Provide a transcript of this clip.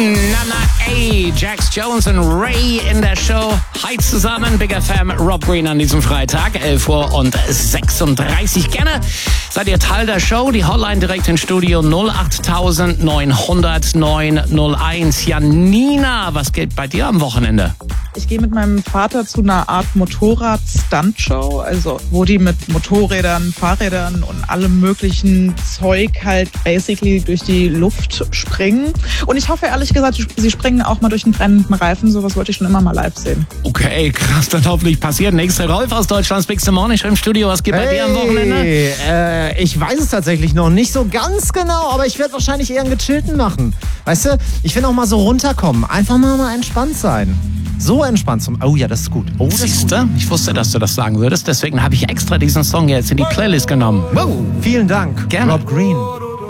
Nana A, Jax Jones und Ray in der Show. Hi zusammen, Big FM, Rob Green an diesem Freitag, 11:36 Uhr. Gerne seid ihr Teil der Show. Die Hotline direkt ins Studio 08900 901. Janina, was geht bei dir am Wochenende? Ich gehe mit meinem Vater zu einer Art Motorrad-Stunt-Show, also wo die mit Motorrädern, Fahrrädern und allem möglichen Zeug halt basically durch die Luft springen. Und ich hoffe ehrlich gesagt, sie springen auch mal durch einen brennenden Reifen. Sowas wollte ich schon immer mal live sehen. Okay, krass, dann hoffentlich passiert. Nächster Rolf aus Deutschlands Big Morning Show im Studio. Was geht bei dir am Wochenende? Ich weiß es tatsächlich noch nicht so ganz genau, aber ich werde wahrscheinlich eher einen gechillten machen. Weißt du, ich will auch mal so runterkommen. Einfach mal entspannt sein. So entspannt zum... Oh ja, das ist gut. Oh, das ist gut. Ich wusste, dass du das sagen würdest. Deswegen habe ich extra diesen Song jetzt in die Playlist genommen. Wow, vielen Dank. Gerne. Rob Green.